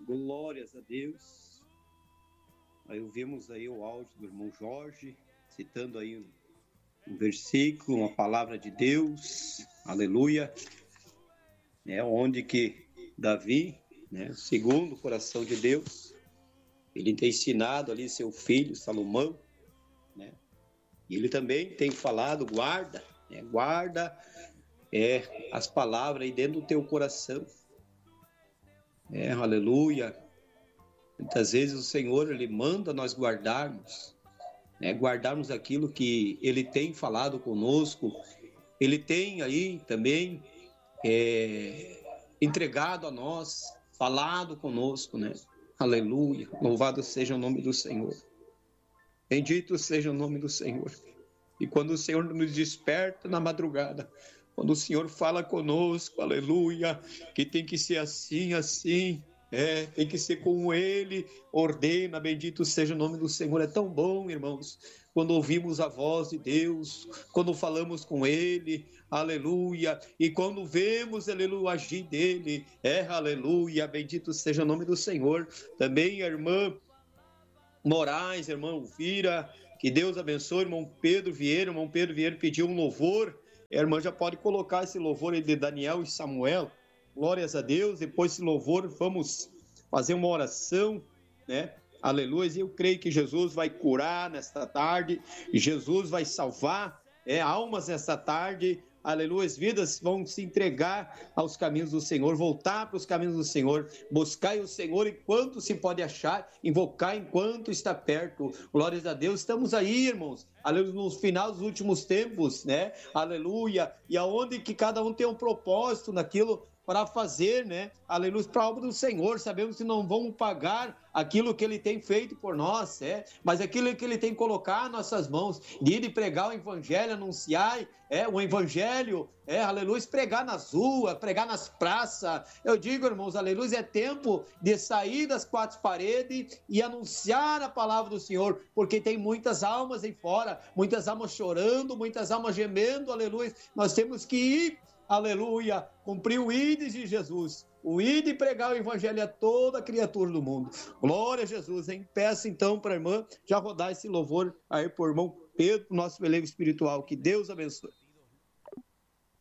Glórias a Deus. Aí ouvimos aí o áudio do irmão Jorge, citando aí um versículo, uma palavra de Deus, aleluia, onde que Davi, segundo o coração de Deus, ele tem ensinado ali seu filho Salomão, e ele também tem falado, guarda as palavras aí dentro do teu coração, aleluia. Muitas vezes o Senhor, Ele manda nós guardarmos, guardarmos aquilo que Ele tem falado conosco. Ele tem aí também entregado a nós, falado conosco, Aleluia, louvado seja o nome do Senhor. Bendito seja o nome do Senhor. E quando o Senhor nos desperta na madrugada, quando o Senhor fala conosco, aleluia, que tem que ser assim, assim, tem que ser como Ele ordena, bendito seja o nome do Senhor. É tão bom, irmãos, quando ouvimos a voz de Deus, quando falamos com Ele, aleluia, e quando vemos, aleluia, o agir dEle, aleluia, bendito seja o nome do Senhor. Também a irmã Moraes, irmã Elvira, que Deus abençoe, irmão Pedro Vieira pediu um louvor, a irmã já pode colocar esse louvor aí de Daniel e Samuel, glórias a Deus. Depois desse louvor, vamos fazer uma oração, aleluia, e eu creio que Jesus vai curar nesta tarde, Jesus vai salvar almas nesta tarde, aleluia, as vidas vão se entregar aos caminhos do Senhor, voltar para os caminhos do Senhor, buscar o Senhor enquanto se pode achar, invocar enquanto está perto, glórias a Deus. Estamos aí, irmãos, aleluia, no final dos últimos tempos, aleluia, e aonde que cada um tem um propósito naquilo para fazer, aleluia, para a obra do Senhor. Sabemos que não vamos pagar aquilo que Ele tem feito por nós, mas aquilo que Ele tem colocado em nossas mãos, de ir e pregar o Evangelho, anunciar o Evangelho, aleluia, pregar nas ruas, pregar nas praças. Eu digo, irmãos, aleluia, é tempo de sair das quatro paredes e anunciar a palavra do Senhor, porque tem muitas almas aí fora, muitas almas chorando, muitas almas gemendo, aleluia. Nós temos que ir, aleluia, cumprir o ídis de Jesus, o ir e pregar o Evangelho a toda criatura do mundo. Glória a Jesus, hein? Peço então para a irmã já rodar esse louvor aí por irmão Pedro, nosso relevo espiritual. Que Deus abençoe.